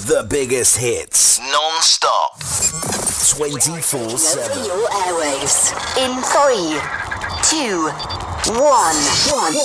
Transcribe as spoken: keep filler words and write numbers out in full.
The biggest hits. Non-stop. twenty-four seven. Your airwaves. In three, two, one, one.